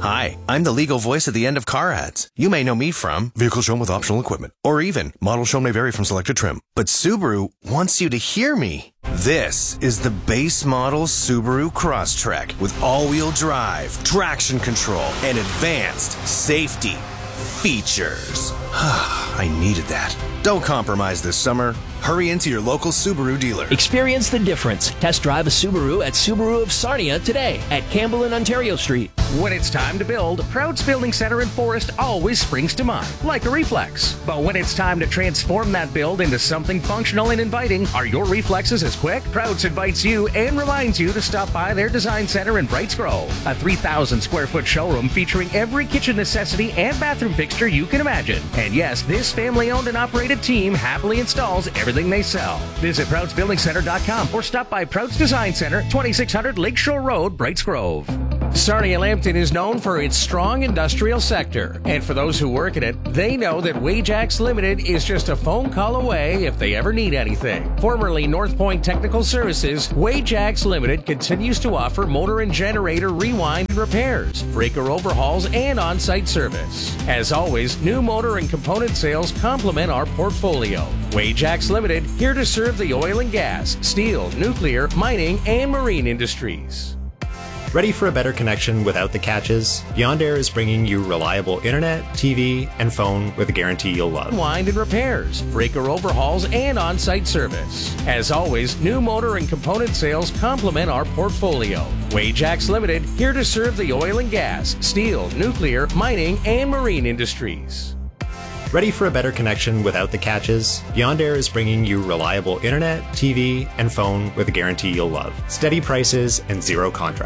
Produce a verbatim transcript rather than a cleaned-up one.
Hi, I'm the legal voice at the end of car ads. You may know me from vehicle shown with optional equipment, or even model shown may vary from selected trim. But Subaru wants you to hear me. This is the base model Subaru Crosstrek with all-wheel drive, traction control, and advanced safety features. I needed that. Don't compromise this summer. Hurry into your local Subaru dealer. Experience the difference. Test drive a Subaru at Subaru of Sarnia today at Campbell and Ontario Street. When it's time to build, Prouds Building Center in Forest always springs to mind, like a reflex. But when it's time to transform that build into something functional and inviting, are your reflexes as quick? Prouds invites you and reminds you to stop by their design center in Brights Grove, a three thousand square foot showroom featuring every kitchen necessity and bathroom fixture you can imagine. And yes, this family-owned and operated team happily installs everything they sell. Visit Prouds Building Center dot com or stop by Prouds Design Center, twenty-six hundred Lakeshore Road, Brights Grove. Sarnia Lambton is known for its strong industrial sector, and for those who work in it, they know that Wajax Limited is just a phone call away if they ever need anything. Formerly North Point Technical Services, Wajax Limited continues to offer motor and generator rewind repairs, breaker overhauls, and on-site service. As always, new motor and component sales complement our portfolio. Wajax Limited, here to serve the oil and gas, steel, nuclear, mining, and marine industries. Ready for a better connection without the catches? Beyond Air is bringing you reliable internet, T V, and phone with a guarantee you'll love. Wind and repairs, breaker overhauls, and on-site service. As always, new motor and component sales complement our portfolio. Wajax Limited, here to serve the oil and gas, steel, nuclear, mining, and marine industries. Ready for a better connection without the catches? Beyond Air is bringing you reliable internet, T V, and phone with a guarantee you'll love. Steady prices and zero contract.